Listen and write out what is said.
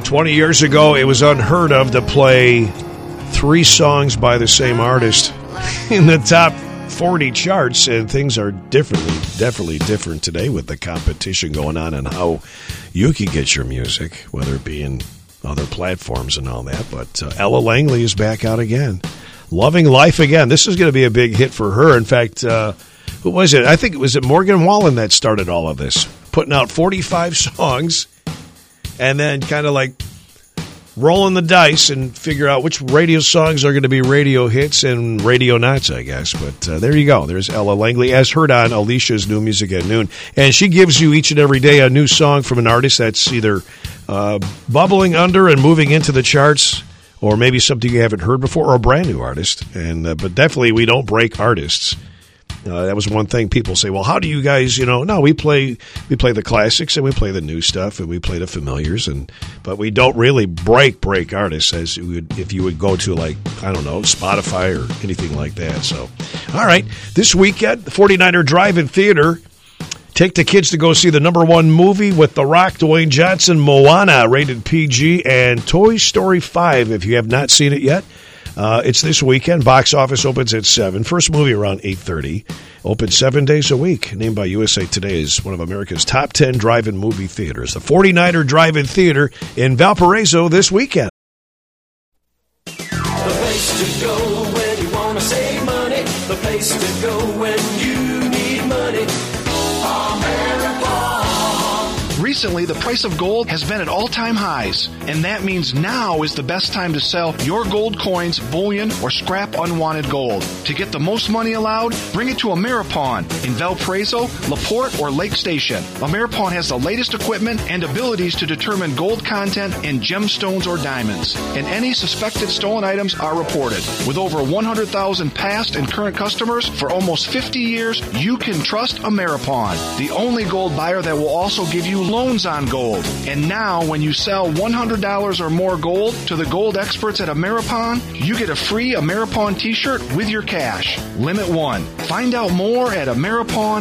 20 years ago, it was unheard of to play 3 songs by the same artist in the top 40 charts, and things are definitely different today with the competition going on and how you can get your music, whether it be in other platforms and all that. But Ella Langley is back out again. Loving Life Again. This is going to be a big hit for her. In fact, who was it? I think it was Morgan Wallen that started all of this, putting out 45 songs and then kind of like rolling the dice and figure out which radio songs are going to be radio hits and radio nots, I guess. But there you go. There's Ella Langley, as heard on Alicia's New Music at Noon. And she gives you each and every day a new song from an artist that's either bubbling under and moving into the charts, or maybe something you haven't heard before, or a brand new artist. And but definitely we don't break artists. That was one thing people say, well, how do you guys, no, we play the classics and we play the new stuff and we play the familiars, but we don't really break artists as you would, if you would go to, like, I don't know, Spotify or anything like that. So, all right, this weekend, the 49er Drive-In Theater, take the kids to go see the #1 movie with The Rock, Dwayne Johnson, Moana, rated PG, and Toy Story 5, if you have not seen it yet. It's this weekend. Box office opens at 7. First movie around 8:30. Open 7 days a week. Named by USA Today as one of America's top 10 drive-in movie theaters. The 49er Drive-In Theater in Valparaiso this weekend. The place to go when you want to save money. The place to go when you need money. Recently, the price of gold has been at all-time highs, and that means now is the best time to sell your gold coins, bullion, or scrap unwanted gold. To get the most money allowed, bring it to Ameripawn in Valparaiso, LaPorte, or Lake Station. Ameripawn has the latest equipment and abilities to determine gold content in gemstones or diamonds, and any suspected stolen items are reported. With over 100,000 past and current customers for almost 50 years, you can trust Ameripawn, the only gold buyer that will also give you loans on gold. And now, when you sell $100 or more gold to the gold experts at Ameripawn, you get a free Ameripawn t-shirt with your cash. Limit 1. Find out more at Ameripawn.